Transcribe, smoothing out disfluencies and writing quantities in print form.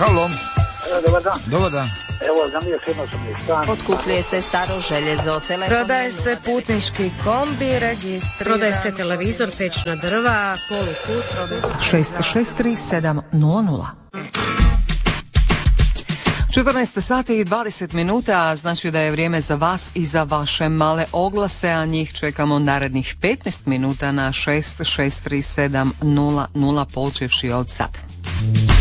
Halo. Dobar dan. Dobar dan. Evo, za mije firma sam je stan. Otkupljuje se staro željezo, telefon. Prodaje se putnički kombi, registriran. Prodaje se televizor, pečna drva, polukut. 663 14 sati i 20 minuta, znači da je vrijeme za vas i za vaše male oglase, a njih čekamo narednih 15 minuta na 663 700 počevši od sad.